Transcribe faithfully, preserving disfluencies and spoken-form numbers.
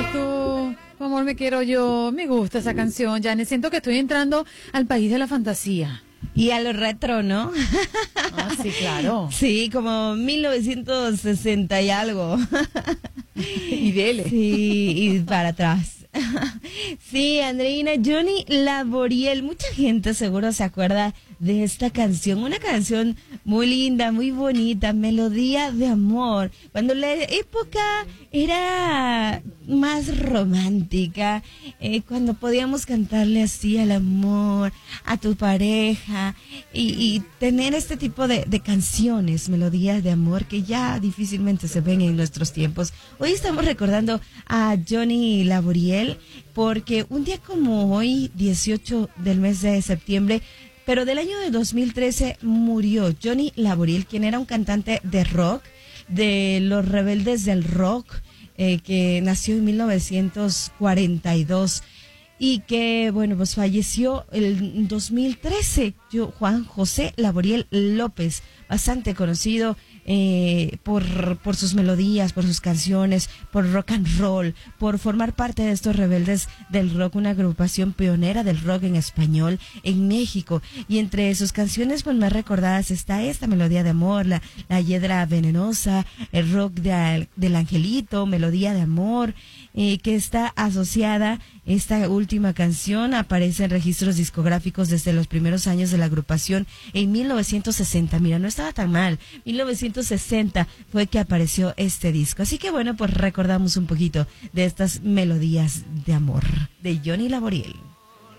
quieres tú, tu amor me quiero yo. Me gusta esa canción, Janet. Siento que estoy entrando al país de la fantasía. Y a lo retro, ¿no? Ah, sí, claro. Sí, como mil novecientos sesenta y algo. Y dele. Sí, y para atrás. Sí, Andreina, Johnny Laboriel, mucha gente seguro se acuerda de esta canción, una canción muy linda, muy bonita, melodía de amor, cuando la época era más romántica, eh, cuando podíamos cantarle así al amor, a tu pareja, y, y tener este tipo de, de canciones, melodías de amor que ya difícilmente se ven en nuestros tiempos. Hoy estamos recordando a Johnny Laboriel, porque un día como hoy, dieciocho del mes de septiembre, pero del año de dos mil trece, murió Johnny Laboriel, quien era un cantante de rock, de los Rebeldes del Rock, eh, que nació en mil novecientos cuarenta y dos y que, bueno, pues falleció en dos mil trece. Yo, Juan José Laboriel López, bastante conocido eh, por, por sus melodías, por sus canciones, por rock and roll, por formar parte de estos Rebeldes del Rock, una agrupación pionera del rock en español en México. Y entre sus canciones pues más recordadas está esta melodía de amor, la, la Hiedra Venenosa, el rock de, del Angelito, melodía de amor, eh, que está asociada. Esta última canción aparece en registros discográficos desde los primeros años de la agrupación en mil novecientos sesenta. Mira, no estaba tan mal. mil novecientos sesenta fue que apareció este disco. Así que bueno, pues recordamos un poquito de estas melodías de amor de Johnny Laboriel.